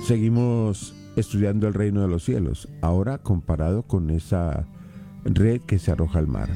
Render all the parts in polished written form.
Seguimos estudiando el reino de los cielos, ahora comparado con esa red que se arroja al mar.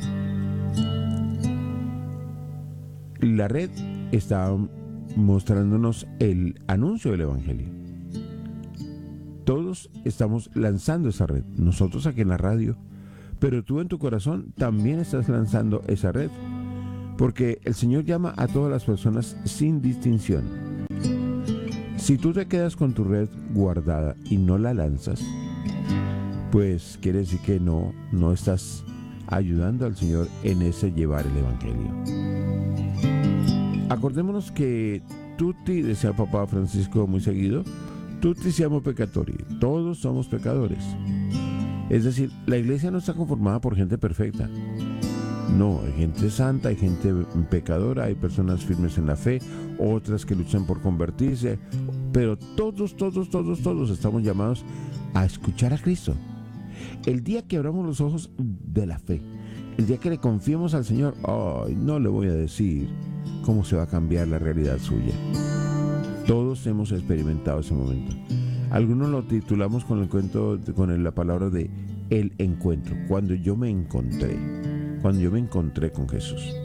La red está mostrándonos el anuncio del Evangelio. Todos estamos lanzando esa red, nosotros aquí en la radio, pero tú en tu corazón también estás lanzando esa red, porque el Señor llama a todas las personas sin distinción. Si tú te quedas con tu red guardada y no la lanzas, pues quiere decir que no estás ayudando al Señor en ese llevar el Evangelio. Acordémonos que tutti, decía Papa Francisco muy seguido, tutti siamo peccatori, todos somos pecadores. Es decir, la iglesia no está conformada por gente perfecta. No, hay gente santa, hay gente pecadora, hay personas firmes en la fe, otras que luchan por convertirse, pero todos estamos llamados a escuchar a Cristo. El día que abramos los ojos de la fe, el día que le confiemos al Señor, no le voy a decir cómo se va a cambiar la realidad suya. Todos hemos experimentado ese momento. Algunos lo titulamos con la palabra de el encuentro, cuando yo me encontré con Jesús.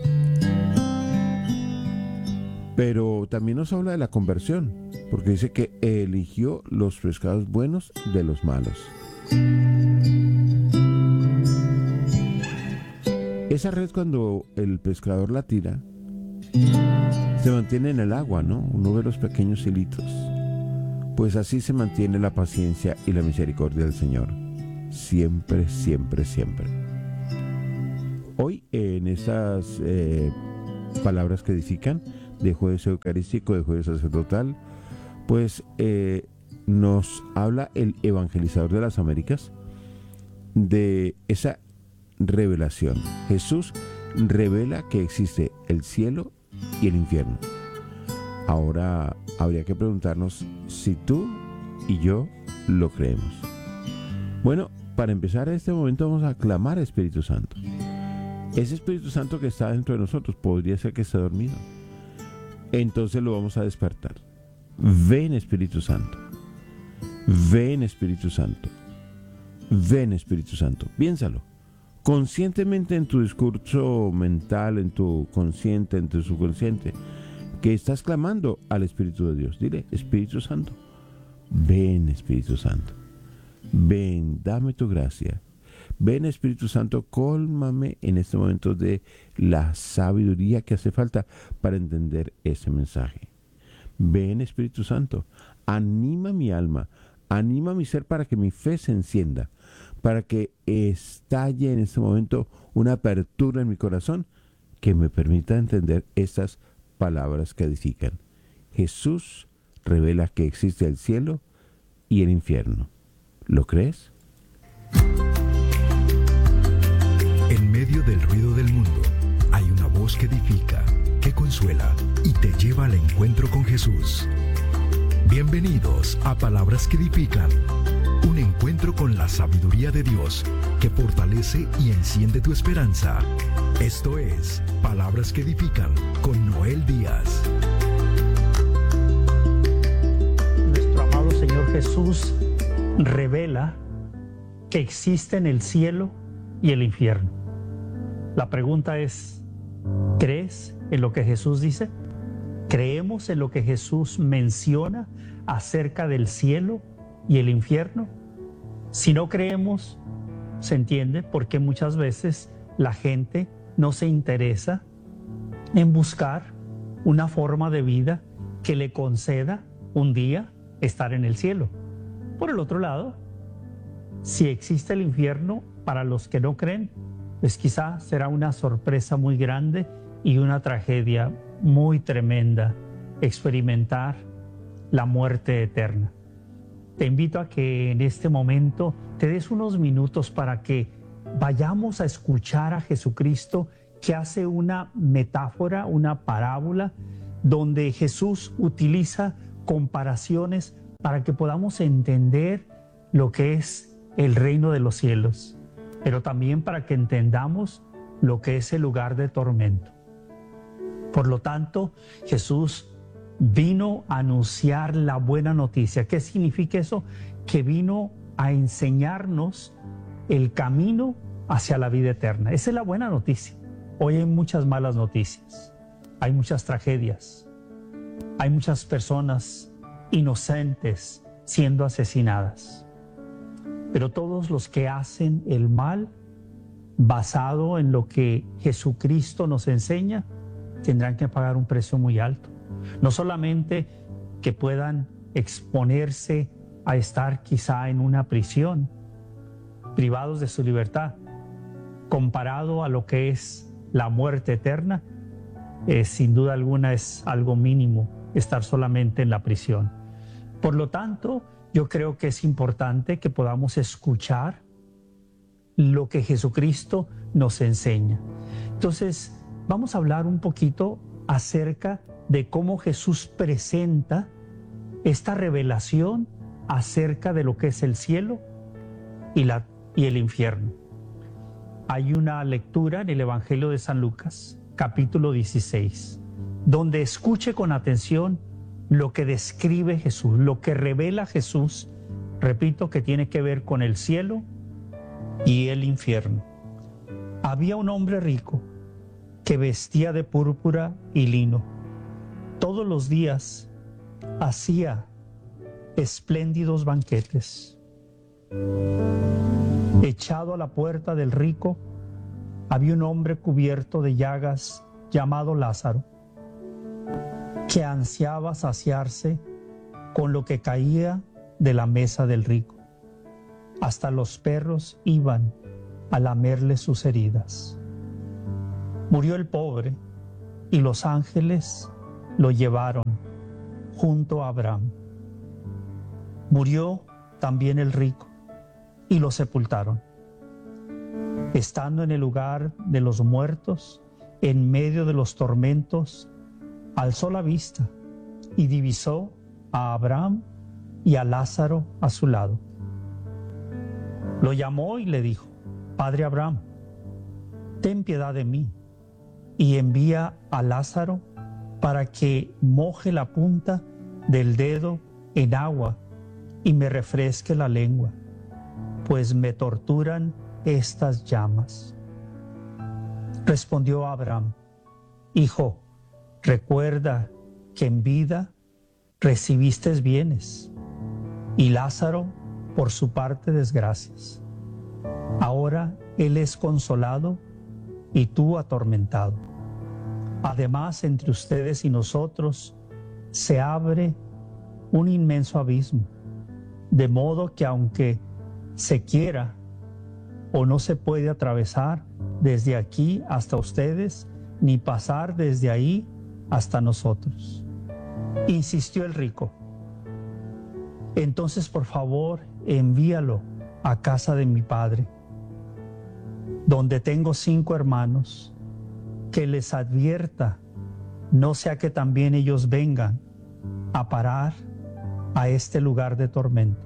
Pero también nos habla de la conversión, porque dice que eligió los pescados buenos de los malos. Esa red, cuando el pescador la tira, se mantiene en el agua, ¿no? Uno ve los pequeños hilitos. Pues así se mantiene la paciencia y la misericordia del Señor. Siempre, siempre, siempre. Hoy, en esas palabras que edifican, de jueves eucarístico, de jueves sacerdotal, pues nos habla el evangelizador de las Américas de esa revelación. Jesús revela que existe el cielo y el infierno. Ahora habría que preguntarnos si tú y yo lo creemos. Bueno, para empezar en este momento vamos a clamar al Espíritu Santo. Ese Espíritu Santo que está dentro de nosotros podría ser que esté dormido. Entonces lo vamos a despertar. Ven, Espíritu Santo. Ven, Espíritu Santo. Ven, Espíritu Santo. Piénsalo. Conscientemente en tu discurso mental, en tu consciente, en tu subconsciente, que estás clamando al Espíritu de Dios. Dile, Espíritu Santo. Ven, Espíritu Santo. Ven, dame tu gracia. Ven, Espíritu Santo, cólmame en este momento de la sabiduría que hace falta para entender ese mensaje. Ven, Espíritu Santo, anima mi alma, anima mi ser para que mi fe se encienda, para que estalle en este momento una apertura en mi corazón que me permita entender estas palabras que edifican. Jesús revela que existe el cielo y el infierno. ¿Lo crees? En medio del ruido del mundo, hay una voz que edifica, que consuela y te lleva al encuentro con Jesús. Bienvenidos a Palabras que Edifican, un encuentro con la sabiduría de Dios que fortalece y enciende tu esperanza. Esto es Palabras que Edifican con Noel Díaz. Nuestro amado Señor Jesús revela que existen el cielo y el infierno. La pregunta es, ¿crees en lo que Jesús dice? ¿Creemos en lo que Jesús menciona acerca del cielo y el infierno? Si no creemos, se entiende por qué muchas veces la gente no se interesa en buscar una forma de vida que le conceda un día estar en el cielo. Por el otro lado, si existe el infierno, para los que no creen, pues quizá será una sorpresa muy grande y una tragedia muy tremenda experimentar la muerte eterna. Te invito a que en este momento te des unos minutos para que vayamos a escuchar a Jesucristo, que hace una metáfora, una parábola, donde Jesús utiliza comparaciones para que podamos entender lo que es el reino de los cielos, pero también para que entendamos lo que es el lugar de tormento. Por lo tanto, Jesús vino a anunciar la buena noticia. ¿Qué significa eso? Que vino a enseñarnos el camino hacia la vida eterna. Esa es la buena noticia. Hoy hay muchas malas noticias, hay muchas tragedias, hay muchas personas inocentes siendo asesinadas. Pero todos los que hacen el mal, basado en lo que Jesucristo nos enseña, tendrán que pagar un precio muy alto. No solamente que puedan exponerse a estar quizá en una prisión, privados de su libertad, comparado a lo que es la muerte eterna, sin duda alguna es algo mínimo estar solamente en la prisión. Por lo tanto, yo creo que es importante que podamos escuchar lo que Jesucristo nos enseña. Entonces, vamos a hablar un poquito acerca de cómo Jesús presenta esta revelación acerca de lo que es el cielo y el infierno. Hay una lectura en el Evangelio de San Lucas, capítulo 16, donde escuche con atención lo que describe Jesús, lo que revela Jesús, repito, que tiene que ver con el cielo y el infierno. Había un hombre rico que vestía de púrpura y lino. Todos los días hacía espléndidos banquetes. Echado a la puerta del rico, había un hombre cubierto de llagas llamado Lázaro, que ansiaba saciarse con lo que caía de la mesa del rico. Hasta los perros iban a lamerle sus heridas. Murió el pobre y los ángeles lo llevaron junto a Abraham. Murió también el rico y lo sepultaron. Estando en el lugar de los muertos, en medio de los tormentos, alzó la vista y divisó a Abraham y a Lázaro a su lado. Lo llamó y le dijo: Padre Abraham, ten piedad de mí y envía a Lázaro para que moje la punta del dedo en agua y me refresque la lengua, pues me torturan estas llamas. Respondió Abraham: Hijo, recuerda que en vida recibiste bienes y Lázaro por su parte desgracias. Ahora él es consolado y tú atormentado. Además, entre ustedes y nosotros se abre un inmenso abismo, de modo que aunque se quiera o no se puede atravesar desde aquí hasta ustedes, ni pasar desde ahí hasta nosotros. Insistió el rico: entonces, por favor, envíalo a casa de mi padre, donde tengo 5 hermanos, que les advierta, no sea que también ellos vengan a parar a este lugar de tormento.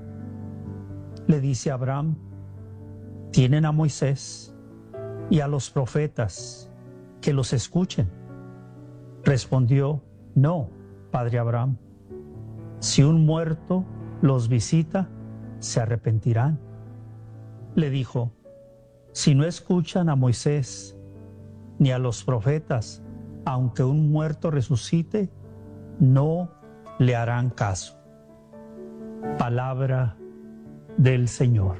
Le dice Abraham: tienen a Moisés y a los profetas, que los escuchen. Respondió: no, padre Abraham, si un muerto los visita, se arrepentirán. Le dijo: si no escuchan a Moisés ni a los profetas, aunque un muerto resucite, no le harán caso. Palabra del Señor.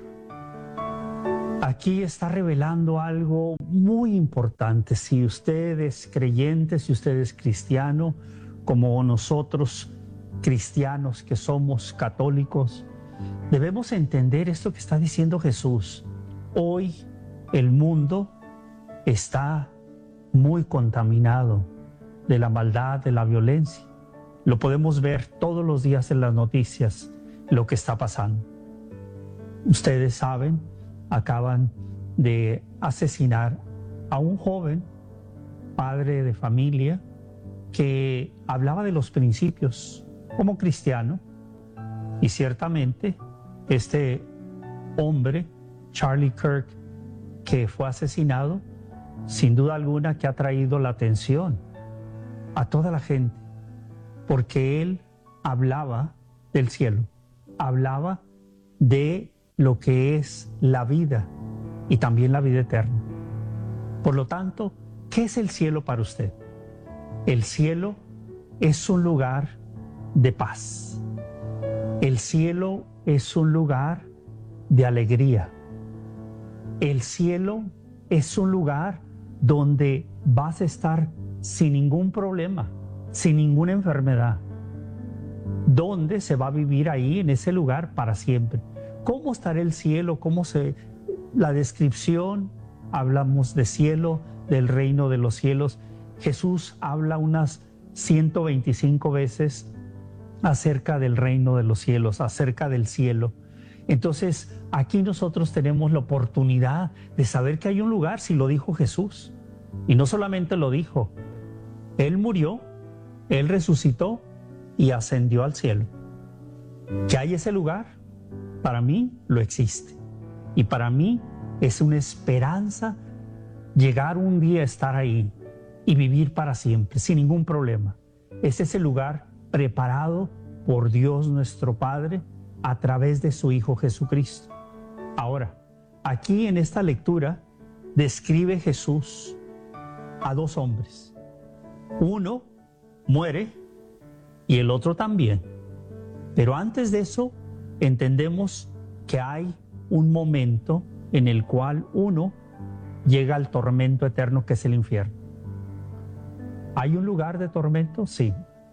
Aquí está revelando algo muy importante. Si usted es creyente, si usted es cristiano, como nosotros cristianos que somos católicos, debemos entender esto que está diciendo Jesús. Hoy el mundo está muy contaminado de la maldad, de la violencia. Lo podemos ver todos los días en las noticias, lo que está pasando. Ustedes saben, acaban de asesinar a un joven, padre de familia, que hablaba de los principios como cristiano, y ciertamente este hombre, Charlie Kirk, que fue asesinado, sin duda alguna que ha traído la atención a toda la gente porque él hablaba del cielo, hablaba de lo que es la vida y también la vida eterna. Por lo tanto, ¿qué es el cielo para usted? El cielo es un lugar de paz. El cielo es un lugar de alegría. El cielo es un lugar donde vas a estar sin ningún problema, sin ninguna enfermedad, donde se va a vivir ahí en ese lugar para siempre. ¿Cómo estará el cielo? La descripción, hablamos de cielo, del reino de los cielos. Jesús habla unas 125 veces acerca del reino de los cielos, acerca del cielo. Entonces, aquí nosotros tenemos la oportunidad de saber que hay un lugar, si lo dijo Jesús. Y no solamente lo dijo, Él murió, Él resucitó y ascendió al cielo. ¿Que hay ese lugar? Para mí lo existe. Y para mí es una esperanza llegar un día a estar ahí y vivir para siempre, sin ningún problema. Es ese lugar preparado por Dios nuestro Padre a través de su Hijo Jesucristo. Ahora, aquí en esta lectura describe Jesús a dos hombres. Uno muere y el otro también. Pero antes de eso, entendemos que hay un momento en el cual uno llega al tormento eterno, que es el infierno. ¿Hay un lugar de tormento? Sí.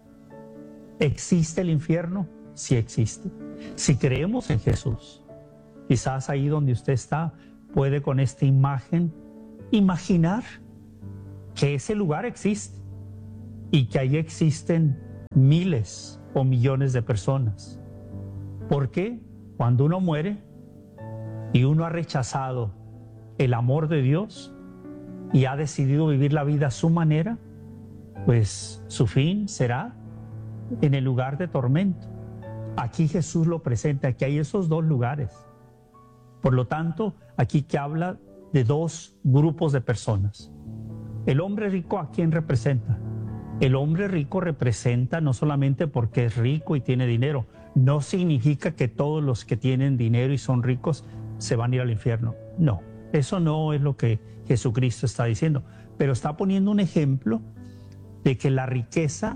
¿Existe el infierno? Sí existe. Si creemos en Jesús, quizás ahí donde usted está, puede con esta imagen imaginar que ese lugar existe y que ahí existen miles o millones de personas. Porque cuando uno muere y uno ha rechazado el amor de Dios y ha decidido vivir la vida a su manera, pues su fin será en el lugar de tormento. Aquí Jesús lo presenta, que hay esos dos lugares. Por lo tanto, aquí que habla de dos grupos de personas. El hombre rico, ¿a quién representa? El hombre rico representa no solamente porque es rico y tiene dinero, no significa que todos los que tienen dinero y son ricos se van a ir al infierno. No, eso no es lo que Jesucristo está diciendo, pero está poniendo un ejemplo de que la riqueza,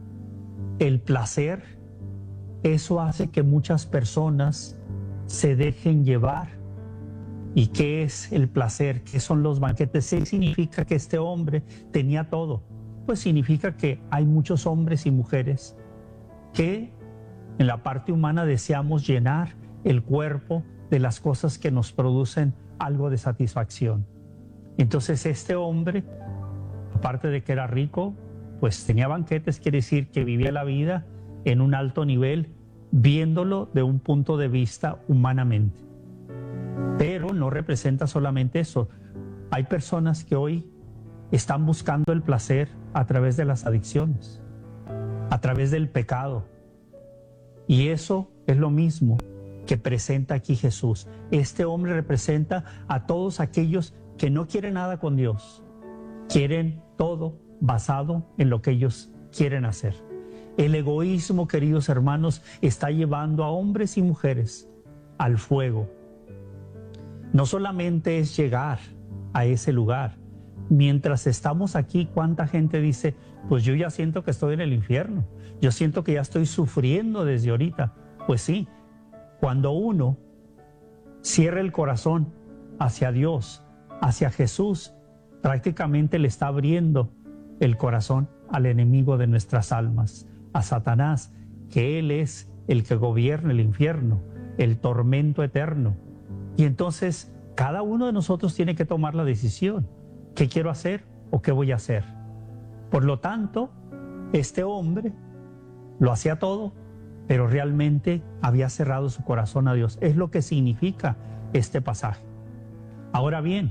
el placer, eso hace que muchas personas se dejen llevar. ¿Y qué es el placer? ¿Qué son los banquetes? ¿Qué significa que este hombre tenía todo? Pues significa que hay muchos hombres y mujeres que en la parte humana deseamos llenar el cuerpo de las cosas que nos producen algo de satisfacción. Entonces este hombre, aparte de que era rico, pues tenía banquetes, quiere decir que vivía la vida en un alto nivel, viéndolo de un punto de vista humanamente. Pero no representa solamente eso. Hay personas que hoy están buscando el placer a través de las adicciones, a través del pecado. Y eso es lo mismo que presenta aquí Jesús. Este hombre representa a todos aquellos que no quieren nada con Dios, quieren todo basado en lo que ellos quieren hacer. El egoísmo, queridos hermanos, está llevando a hombres y mujeres al fuego. No solamente es llegar a ese lugar. Mientras estamos aquí, ¿cuánta gente dice, pues yo ya siento que estoy en el infierno? Yo siento que ya estoy sufriendo desde ahorita. Pues sí, cuando uno cierra el corazón hacia Dios, hacia Jesús, prácticamente le está abriendo el corazón al enemigo de nuestras almas, a Satanás, que él es el que gobierna el infierno, el tormento eterno. Y entonces cada uno de nosotros tiene que tomar la decisión. ¿Qué quiero hacer o qué voy a hacer? Por lo tanto, este hombre lo hacía todo, pero realmente había cerrado su corazón a Dios. Es lo que significa este pasaje. Ahora bien,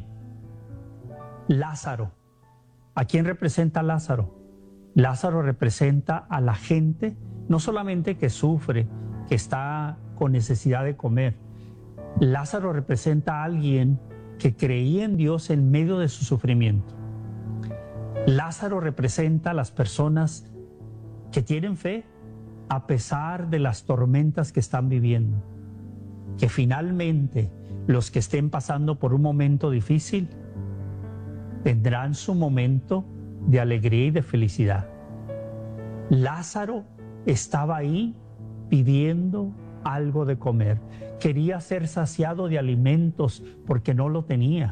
Lázaro. ¿A quién representa Lázaro? Lázaro representa a la gente, no solamente que sufre, que está con necesidad de comer. Lázaro representa a alguien que creía en Dios en medio de su sufrimiento. Lázaro representa a las personas que tienen fe a pesar de las tormentas que están viviendo. Que finalmente los que estén pasando por un momento difícil tendrán su momento de alegría y de felicidad. Lázaro estaba ahí pidiendo algo de comer. Quería ser saciado de alimentos porque no lo tenía.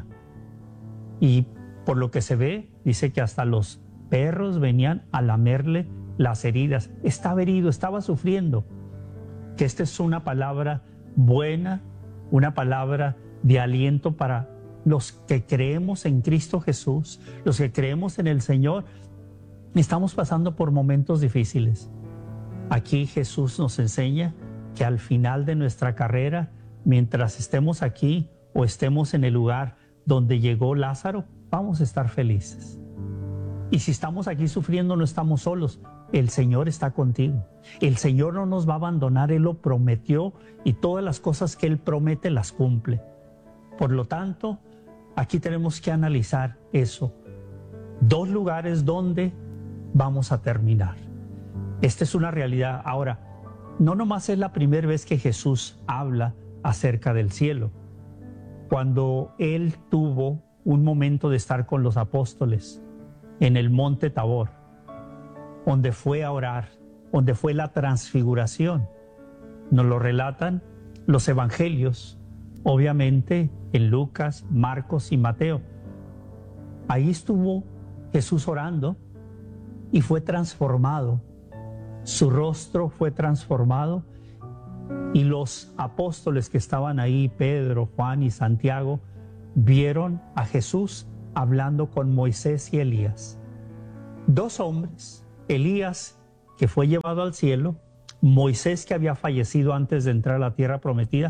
Y por lo que se ve, dice que hasta los perros venían a lamerle las heridas. Estaba herido, estaba sufriendo. Que esta es una palabra buena, una palabra de aliento para los que creemos en Cristo Jesús, los que creemos en el Señor. Estamos pasando por momentos difíciles. Aquí Jesús nos enseña que al final de nuestra carrera, mientras estemos aquí o estemos en el lugar donde llegó Lázaro, vamos a estar felices. Y si estamos aquí sufriendo, no estamos solos. El Señor está contigo. El Señor no nos va a abandonar. Él lo prometió y todas las cosas que Él promete las cumple. Por lo tanto, aquí tenemos que analizar eso. 2 lugares donde vamos a terminar. Esta es una realidad. Ahora, no nomás es la primera vez que Jesús habla acerca del cielo. Cuando Él tuvo un momento de estar con los apóstoles en el monte Tabor, donde fue a orar, donde fue la transfiguración, nos lo relatan los evangelios, obviamente en Lucas, Marcos y Mateo. Ahí estuvo Jesús orando y fue transformado. Su rostro fue transformado y los apóstoles que estaban ahí, Pedro, Juan y Santiago, vieron a Jesús hablando con Moisés y Elías. 2 hombres, Elías que fue llevado al cielo, Moisés que había fallecido antes de entrar a la tierra prometida.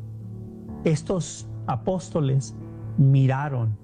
Estos apóstoles miraron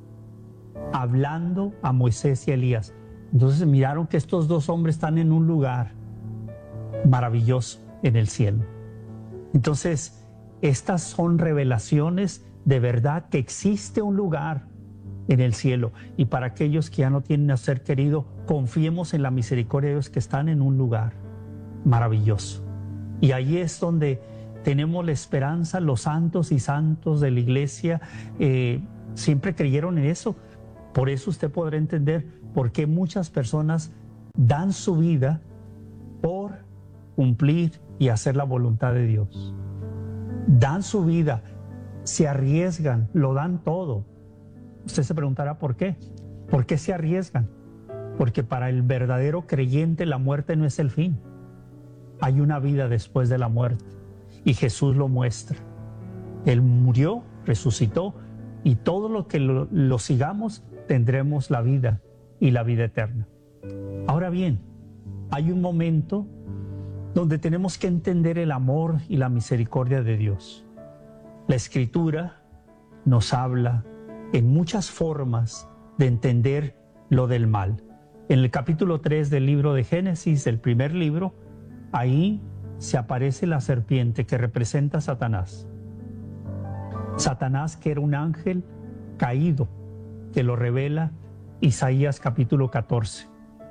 hablando a Moisés y Elías. Entonces miraron que estos 2 hombres están en un lugar maravilloso en el cielo. Entonces, estas son revelaciones de verdad que existe un lugar en el cielo. Y para aquellos que ya no tienen a ser querido, confiemos en la misericordia de Dios, que están en un lugar maravilloso. Y ahí es donde tenemos la esperanza. Los santos y santos de la iglesia siempre creyeron en eso. Por eso usted podrá entender por qué muchas personas dan su vida por cumplir y hacer la voluntad de Dios. Dan su vida, se arriesgan, lo dan todo. Usted se preguntará ¿por qué? ¿Por qué se arriesgan? Porque para el verdadero creyente la muerte no es el fin. Hay una vida después de la muerte y Jesús lo muestra. Él murió, resucitó y todo lo que lo sigamos tendremos la vida y la vida eterna. Ahora bien, hay un momento donde tenemos que entender el amor y la misericordia de Dios. La Escritura nos habla en muchas formas de entender lo del mal. En el capítulo 3 del libro de Génesis, el primer libro, ahí se aparece la serpiente que representa a Satanás. Satanás, que era un ángel caído, que lo revela Isaías capítulo 14.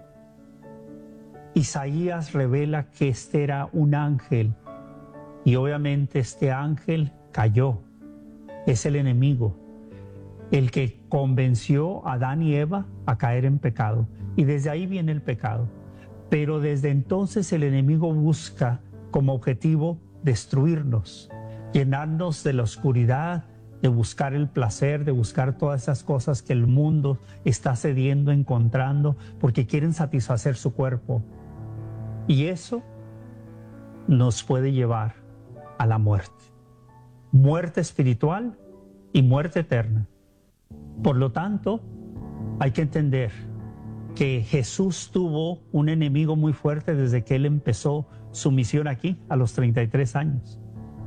Isaías revela que este era un ángel y obviamente este ángel cayó. Es el enemigo, el que convenció a Adán y Eva a caer en pecado. Y desde ahí viene el pecado. Pero desde entonces el enemigo busca como objetivo destruirnos, llenarnos de la oscuridad, de buscar el placer, de buscar todas esas cosas que el mundo está cediendo, encontrando, porque quieren satisfacer su cuerpo. Y eso nos puede llevar a la muerte. Muerte espiritual y muerte eterna. Por lo tanto, hay que entender que Jesús tuvo un enemigo muy fuerte desde que Él empezó su misión aquí, a los 33 años.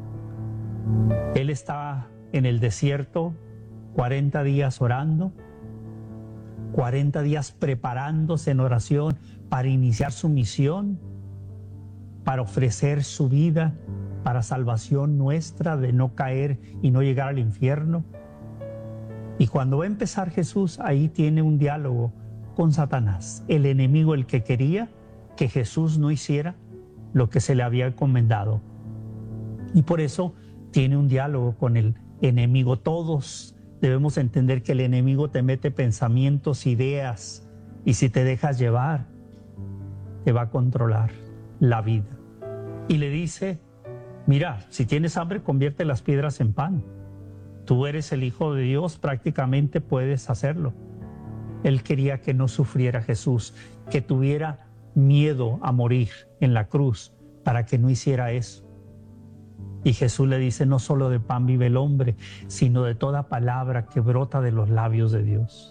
Él estaba en el desierto 40 días orando, 40 días preparándose en oración para iniciar su misión, para ofrecer su vida para salvación nuestra, de no caer y no llegar al infierno. Y cuando va a empezar Jesús, ahí tiene un diálogo con Satanás, el enemigo, el que quería que Jesús no hiciera lo que se le había encomendado. Y por eso tiene un diálogo con el enemigo. Todos debemos entender que el enemigo te mete pensamientos, ideas, y si te dejas llevar, te va a controlar la vida. Y le dice, mira, si tienes hambre, convierte las piedras en pan. Tú eres el Hijo de Dios, prácticamente puedes hacerlo. Él quería que no sufriera Jesús, que tuviera miedo a morir en la cruz para que no hiciera eso. Y Jesús le dice, no solo de pan vive el hombre, sino de toda palabra que brota de los labios de Dios.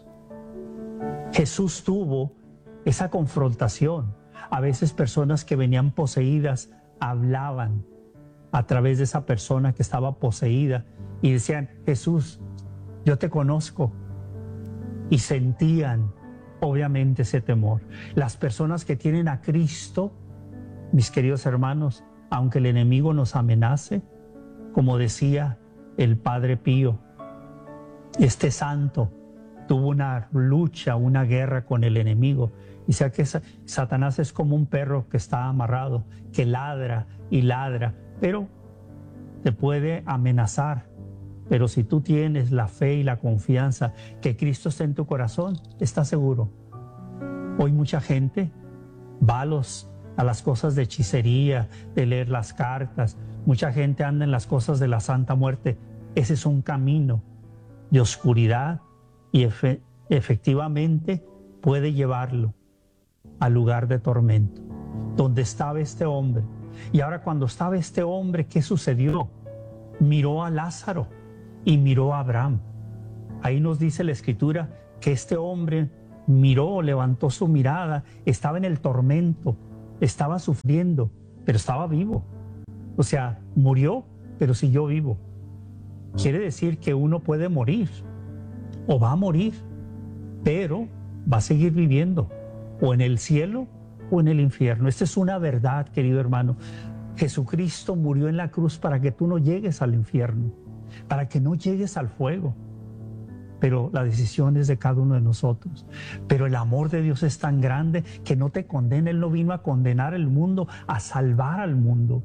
Jesús tuvo esa confrontación. A veces personas que venían poseídas hablaban a través de esa persona que estaba poseída y decían, Jesús, yo te conozco. Y sentían obviamente ese temor. Las personas que tienen a Cristo, mis queridos hermanos, aunque el enemigo nos amenace, como decía el Padre Pío, este santo tuvo una lucha, una guerra con el enemigo. Y sea que Satanás es como un perro que está amarrado, que ladra y ladra, pero te puede amenazar. Pero si tú tienes la fe y la confianza que Cristo está en tu corazón, estás seguro. Hoy mucha gente va a las cosas de hechicería, de leer las cartas. Mucha gente anda en las cosas de la Santa Muerte. Ese es un camino de oscuridad y efectivamente puede llevarlo al lugar de tormento, donde estaba este hombre. Y ahora cuando estaba este hombre, ¿qué sucedió? Miró a Lázaro y miró a Abraham. Ahí nos dice la Escritura que este hombre miró, levantó su mirada, estaba en el tormento, estaba sufriendo, pero estaba vivo. O sea, murió, pero siguió vivo. Quiere decir que uno puede morir, o va a morir, pero va a seguir viviendo, o en el cielo o en el infierno. Esta es una verdad, querido hermano. Jesucristo murió en la cruz para que tú no llegues al infierno, para que no llegues al fuego. Pero la decisión es de cada uno de nosotros. Pero el amor de Dios es tan grande que no te condena. Él no vino a condenar el mundo, a salvar al mundo.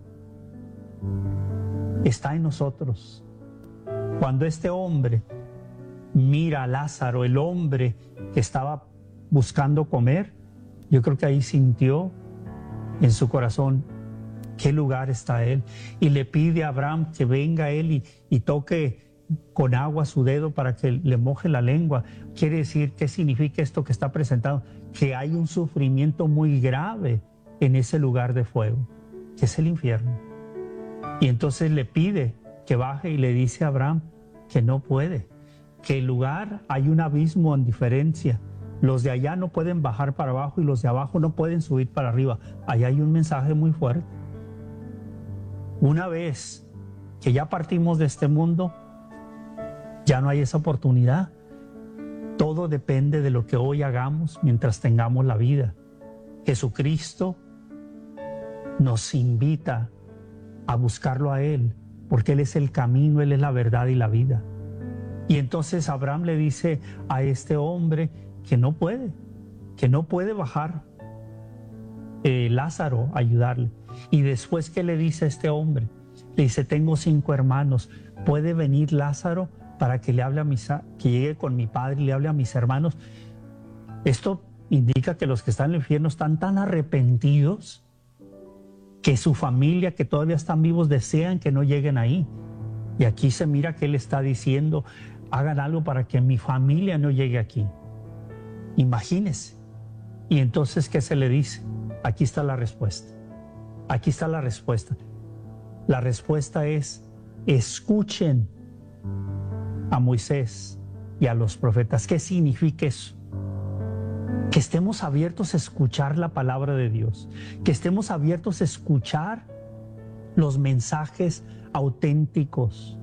Está en nosotros. Cuando este hombre mira a Lázaro, el hombre que estaba buscando comer, yo creo que ahí sintió en su corazón qué lugar está él. Y le pide a Abraham que venga él y toque con agua su dedo para que le moje la lengua. Quiere decir, ¿qué significa esto que está presentado? Que hay un sufrimiento muy grave en ese lugar de fuego, que es el infierno. Y entonces le pide que baje y le dice a Abraham que no puede, que el lugar hay un abismo en diferencia. Los de allá no pueden bajar para abajo y los de abajo no pueden subir para arriba. Allá hay un mensaje muy fuerte. Una vez que ya partimos de este mundo, ya no hay esa oportunidad. Todo depende de lo que hoy hagamos mientras tengamos la vida. Jesucristo nos invita a buscarlo a Él, porque Él es el camino, Él es la verdad y la vida. Y entonces Abraham le dice a este hombre que no puede bajar Lázaro a ayudarle. Y después, ¿qué le dice a este hombre? Le dice, tengo 5 hermanos, ¿puede venir Lázaro para que le hable que llegue con mi padre y le hable a mis hermanos? Esto indica que los que están en el infierno están tan arrepentidos que su familia, que todavía están vivos, desean que no lleguen ahí. Y aquí se mira que él está diciendo, hagan algo para que mi familia no llegue aquí. Imagínense. Y entonces, ¿qué se le dice? Aquí está la respuesta. Aquí está la respuesta. La respuesta es, escuchen a Moisés y a los profetas. ¿Qué significa eso? Que estemos abiertos a escuchar la palabra de Dios, que estemos abiertos a escuchar los mensajes auténticos,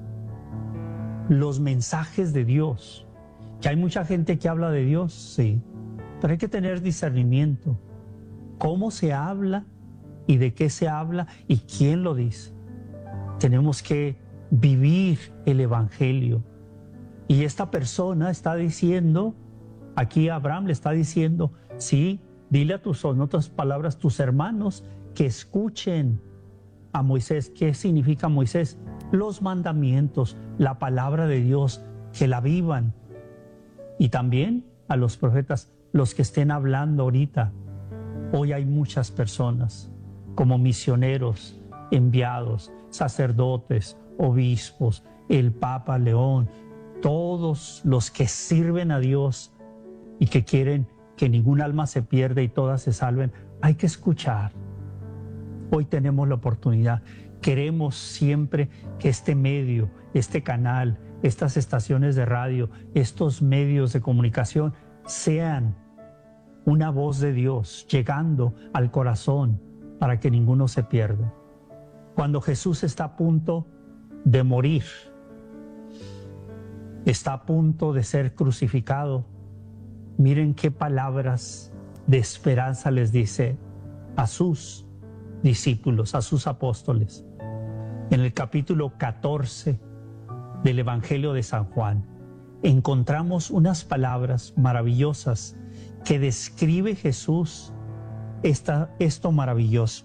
los mensajes de Dios. Que hay mucha gente que habla de Dios, sí, pero hay que tener discernimiento. ¿Cómo se habla y de qué se habla y quién lo dice? Tenemos que vivir el Evangelio. Y esta persona está diciendo, aquí Abraham le está diciendo, sí, Dile en otras palabras, tus hermanos que escuchen a Moisés. ¿Qué significa Moisés? Los mandamientos, la palabra de Dios, que la vivan. Y también a los profetas, los que estén hablando ahorita. Hoy hay muchas personas como misioneros, enviados, sacerdotes, obispos, el Papa León, todos los que sirven a Dios y que quieren que ningún alma se pierda y todas se salven. Hay que escuchar. Hoy tenemos la oportunidad. Queremos siempre que este medio, este canal, estas estaciones de radio, estos medios de comunicación sean una voz de Dios llegando al corazón para que ninguno se pierda. Cuando Jesús está a punto de morir, está a punto de ser crucificado, miren qué palabras de esperanza les dice a sus discípulos, a sus apóstoles. En el capítulo 14 del Evangelio de San Juan, encontramos unas palabras maravillosas que describe Jesús esto maravilloso.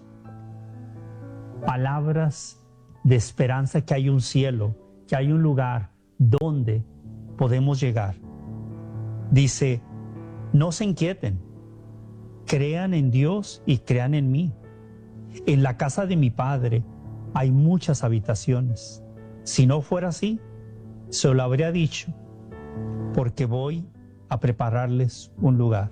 Palabras de esperanza, que hay un cielo, que hay un lugar donde podemos llegar. Dice, no se inquieten, crean en Dios y crean en mí. En la casa de mi Padre hay muchas habitaciones. Si no fuera así, se lo habría dicho, porque voy a prepararles un lugar.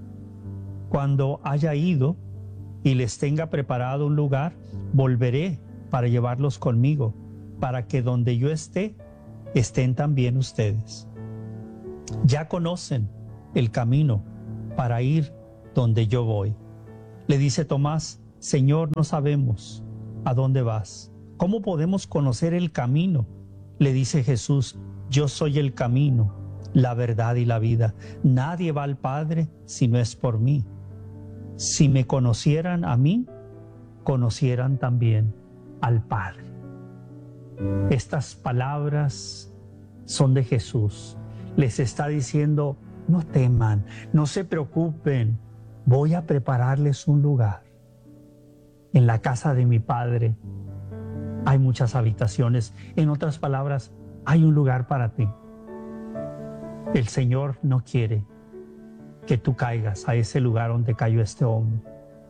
Cuando haya ido y les tenga preparado un lugar, volveré para llevarlos conmigo, para que donde yo esté, estén también ustedes. Ya conocen el camino para ir donde yo voy. Le dice Tomás, Señor, no sabemos a dónde vas. ¿Cómo podemos conocer el camino? Le dice Jesús, yo soy el camino, la verdad y la vida. Nadie va al Padre si no es por mí. Si me conocieran a mí, conocieran también al Padre. Estas palabras son de Jesús. Les está diciendo, no teman, no se preocupen, voy a prepararles un lugar. En la casa de mi Padre hay muchas habitaciones. En otras palabras, hay un lugar para ti. El Señor no quiere que tú caigas a ese lugar donde cayó este hombre.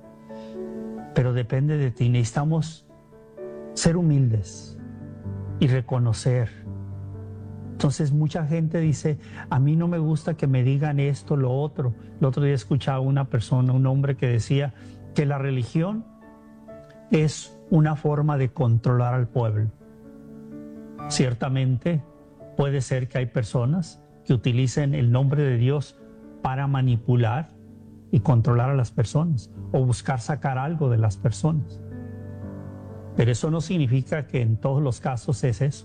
Pero depende de ti. Necesitamos ser humildes y reconocer. Entonces mucha gente dice, a mí no me gusta que me digan esto, lo otro. El otro día escuchaba a una persona, un hombre que decía que la religión es una forma de controlar al pueblo. Ciertamente puede ser que hay personas que utilicen el nombre de Dios para manipular y controlar a las personas o buscar sacar algo de las personas. Pero eso no significa que en todos los casos es eso.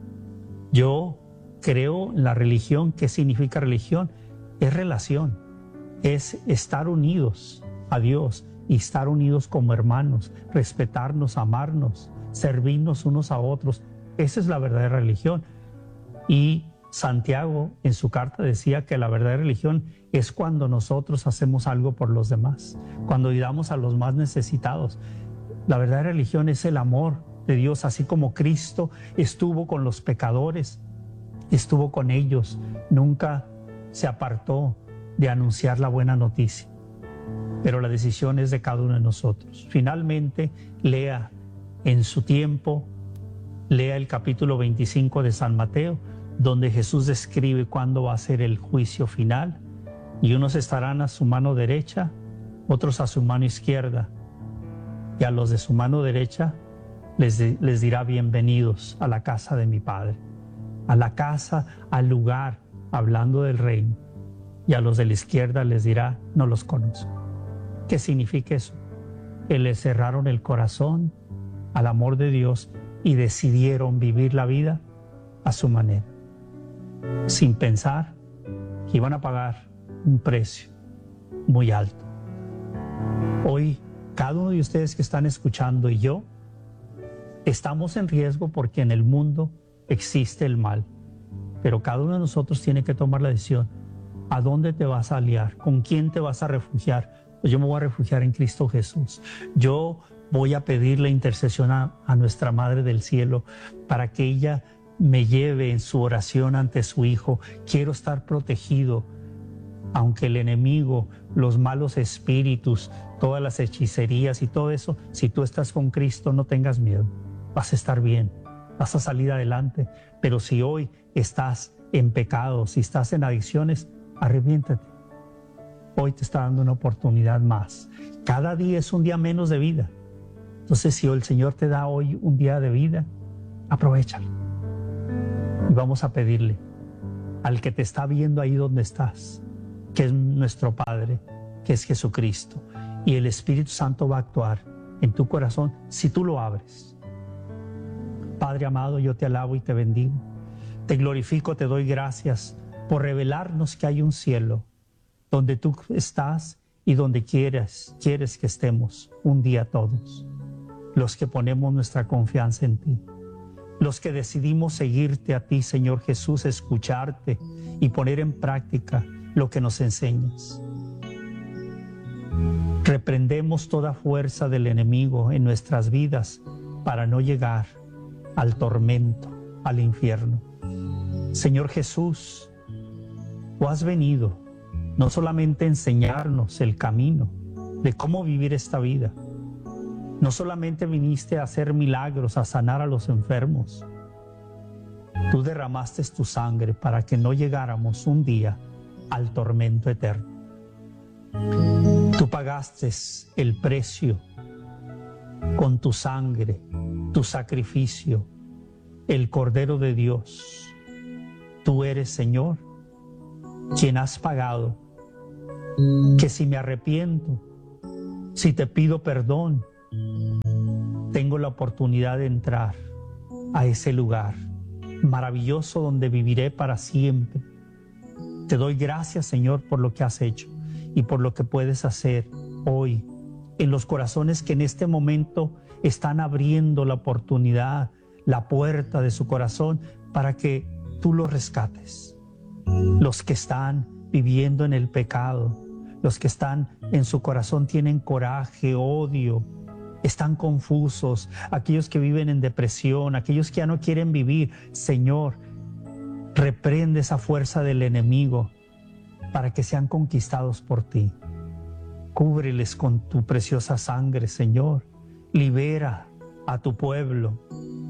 Yo creo en la religión. ¿Qué significa religión? Es relación, es estar unidos a Dios y estar unidos como hermanos, respetarnos, amarnos, servirnos unos a otros. Esa es la verdadera religión. Y Santiago en su carta decía que la verdadera religión es cuando nosotros hacemos algo por los demás, cuando ayudamos a los más necesitados. La verdadera religión es el amor de Dios, así como Cristo estuvo con los pecadores, estuvo con ellos, nunca se apartó de anunciar la buena noticia. Pero la decisión es de cada uno de nosotros. Finalmente, lea en su tiempo, lea el capítulo 25 de San Mateo, donde Jesús describe cuándo va a ser el juicio final, y unos estarán a su mano derecha, otros a su mano izquierda, y a los de su mano derecha les dirá bienvenidos a la casa de mi Padre, a la casa, al lugar, hablando del reino, y a los de la izquierda les dirá no los conozco. ¿Qué significa eso? Que les cerraron el corazón al amor de Dios y decidieron vivir la vida a su manera, sin pensar que iban a pagar un precio muy alto. Hoy, cada uno de ustedes que están escuchando y yo, estamos en riesgo porque en el mundo existe el mal. Pero cada uno de nosotros tiene que tomar la decisión. ¿A dónde te vas a aliar? ¿Con quién te vas a refugiar? pues yo me voy a refugiar en Cristo Jesús. Yo voy a pedirle intercesión a nuestra Madre del Cielo para que ella me lleve en su oración ante su Hijo. Quiero estar protegido, aunque el enemigo, los malos espíritus, todas las hechicerías y todo eso, si tú estás con Cristo, no tengas miedo. Vas a estar bien, vas a salir adelante. Pero si hoy estás en pecado, si estás en adicciones, arrepiéntate. Hoy te está dando una oportunidad más. Cada día es un día menos de vida. Entonces, si el Señor te da hoy un día de vida, aprovéchalo. Y vamos a pedirle al que te está viendo ahí donde estás, que es nuestro Padre, que es Jesucristo, y el Espíritu Santo va a actuar en tu corazón si tú lo abres. Padre amado, yo te alabo y te bendigo. Te glorifico, te doy gracias por revelarnos que hay un cielo donde tú estás y donde quieres que estemos un día todos. Los que ponemos nuestra confianza en ti, los que decidimos seguirte a ti, Señor Jesús, escucharte y poner en práctica lo que nos enseñas. Reprendemos toda fuerza del enemigo en nuestras vidas para no llegar al tormento, al infierno. Señor Jesús, tú has venido no solamente a enseñarnos el camino de cómo vivir esta vida. No solamente viniste a hacer milagros, a sanar a los enfermos. Tú derramaste tu sangre para que no llegáramos un día al tormento eterno. Tú pagaste el precio con tu sangre, tu sacrificio, el Cordero de Dios. Tú eres, Señor, quien has pagado, que si me arrepiento, si te pido perdón, tengo la oportunidad de entrar a ese lugar maravilloso donde viviré para siempre. Te doy gracias, Señor, por lo que has hecho y por lo que puedes hacer hoy en los corazones que en este momento están abriendo la oportunidad, la puerta de su corazón para que tú los rescates. Los que están viviendo en el pecado, los que están en su corazón tienen coraje, odio, están confusos, aquellos que viven en depresión, aquellos que ya no quieren vivir. Señor, reprende esa fuerza del enemigo para que sean conquistados por ti. Cúbreles con tu preciosa sangre, Señor. Libera a tu pueblo.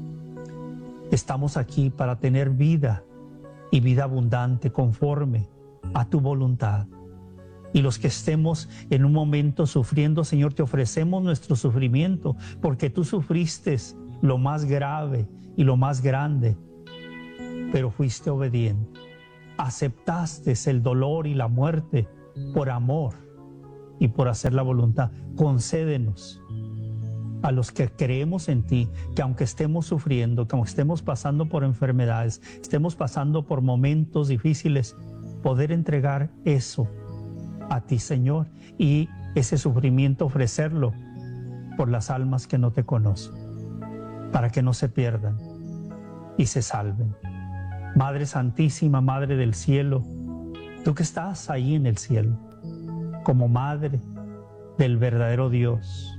Estamos aquí para tener vida y vida abundante conforme a tu voluntad. Y los que estemos en un momento sufriendo, Señor, te ofrecemos nuestro sufrimiento, porque tú sufriste lo más grave y lo más grande, pero fuiste obediente. Aceptaste el dolor y la muerte por amor y por hacer la voluntad. Concédenos a los que creemos en ti, que aunque estemos sufriendo, que aunque estemos pasando por enfermedades, estemos pasando por momentos difíciles, poder entregar eso a ti, Señor, y ese sufrimiento ofrecerlo por las almas que no te conocen, para que no se pierdan y se salven. Madre Santísima, Madre del Cielo, tú que estás ahí en el cielo, como Madre del verdadero Dios,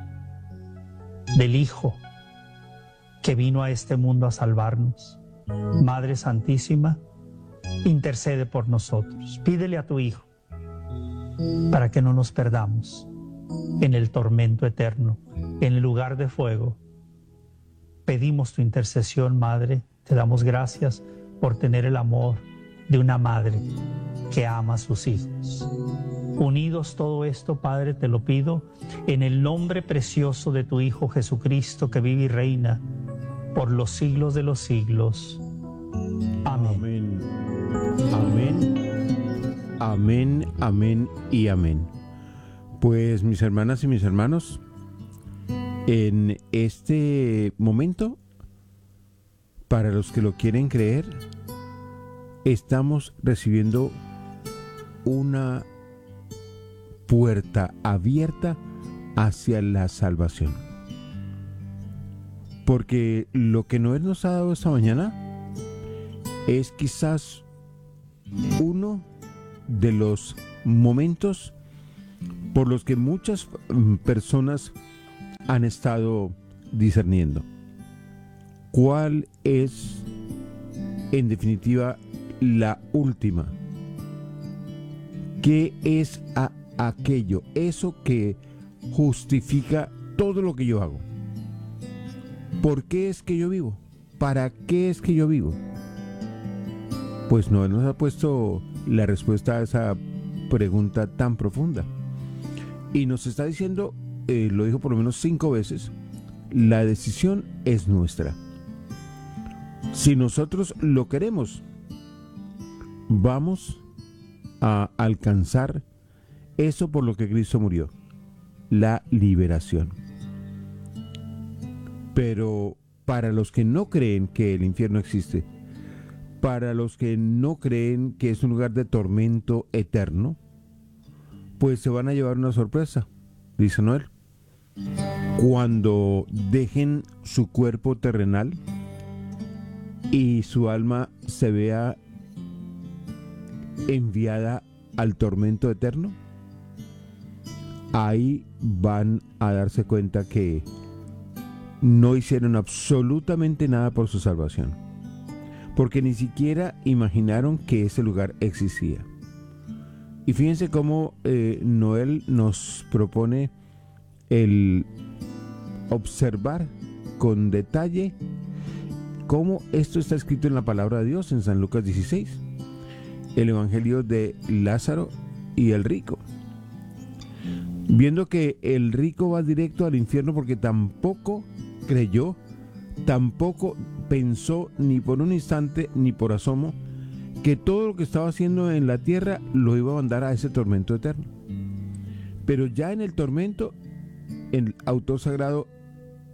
del Hijo que vino a este mundo a salvarnos. Madre Santísima, intercede por nosotros. Pídele a tu Hijo para que no nos perdamos en el tormento eterno, en el lugar de fuego. Pedimos tu intercesión, Madre. Te damos gracias por tener el amor de una madre que ama a sus hijos. Unidos todo esto, Padre, te lo pido en el nombre precioso de tu Hijo Jesucristo, que vive y reina por los siglos de los siglos. Amén. Amén. Amén, amén y amén. Pues mis hermanas y mis hermanos, en este momento, para los que lo quieren creer, estamos recibiendo una puerta abierta hacia la salvación. Porque lo que Noé nos ha dado esta mañana es quizás uno de los momentos por los que muchas personas han estado discerniendo. ¿Cuál es, en definitiva, la última? ¿Qué es aquello? Eso que justifica todo lo que yo hago. ¿Por qué es que yo vivo? ¿Para qué es que yo vivo? Pues no nos ha puesto la respuesta a esa pregunta tan profunda. Y nos está diciendo, lo dijo por lo menos 5 veces, la decisión es nuestra. Si nosotros lo queremos, vamos a alcanzar eso por lo que Cristo murió, la liberación. Pero para los que no creen que el infierno existe, para los que no creen que es un lugar de tormento eterno, pues se van a llevar una sorpresa, dice Noel. Cuando dejen su cuerpo terrenal y su alma se vea enviada al tormento eterno, ahí van a darse cuenta que no hicieron absolutamente nada por su salvación, porque ni siquiera imaginaron que ese lugar existía. Y fíjense cómo Noel nos propone el observar con detalle cómo esto está escrito en la palabra de Dios en San Lucas 16, el evangelio de Lázaro y el rico. Viendo que el rico va directo al infierno porque tampoco creyó, tampoco pensó ni por un instante ni por asomo que todo lo que estaba haciendo en la tierra lo iba a mandar a ese tormento eterno. Pero ya en el tormento, el autor sagrado